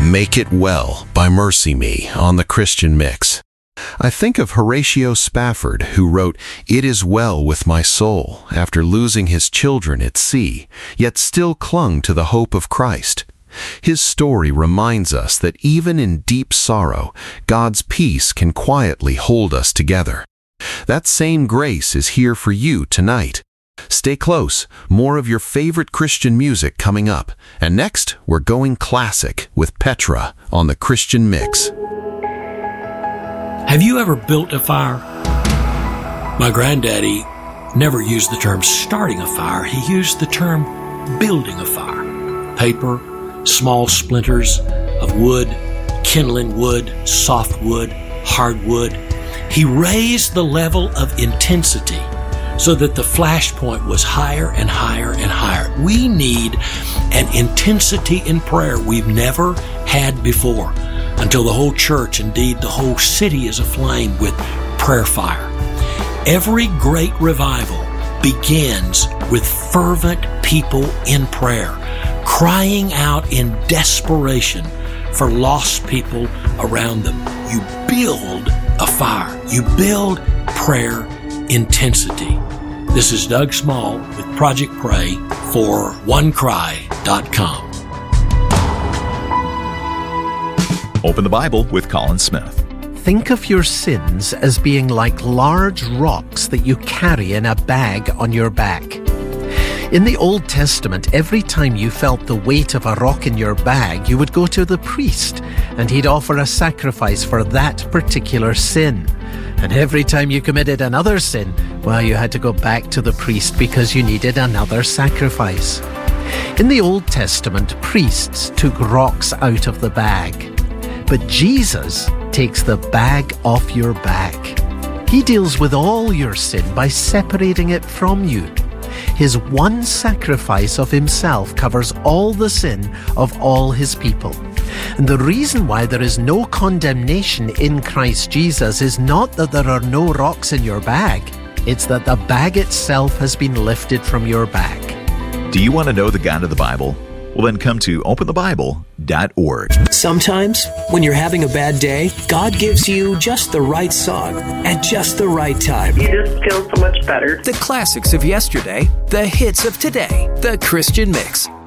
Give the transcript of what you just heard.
Make It Well by Mercy Me on the Christian Mix. I think of Horatio Spafford, who wrote, "It is well with my soul," after losing his children at sea, yet still clung to the hope of Christ. His story reminds us that even in deep sorrow, God's peace can quietly hold us together. That same grace is here for you tonight. Stay close, more of your favorite Christian music coming up. And next, we're going classic with Petra on the Christian Mix. Have you ever built a fire? My granddaddy never used the term starting a fire. He used the term building a fire. Paper, small splinters of wood, kindling wood, soft wood, hardwood. He raised the level of intensity so that the flash point was higher and higher and higher. We need an intensity in prayer we've never had before, until the whole church, indeed the whole city, is aflame with prayer fire. Every great revival begins with fervent people in prayer, crying out in desperation for lost people around them. You build a fire. You build prayer intensity. This is Doug Small with Project Pray for OneCry.com. Open the Bible with Colin Smith. Think of your sins as being like large rocks that you carry in a bag on your back. In the Old Testament, every time you felt the weight of a rock in your bag, you would go to the priest, and he'd offer a sacrifice for that particular sin. And every time you committed another sin, well, you had to go back to the priest because you needed another sacrifice. In the Old Testament, priests took rocks out of the bag. But Jesus takes the bag off your back. He deals with all your sin by separating it from you. His one sacrifice of himself covers all the sin of all his people. And the reason why there is no condemnation in Christ Jesus is not that there are no rocks in your bag. It's that the bag itself has been lifted from your back. Do you want to know the God of the Bible? Well, then come to openthebible.org. Sometimes, when you're having a bad day, God gives you just the right song at just the right time. You just feel so much better. The classics of yesterday, the hits of today, the Christian Mix.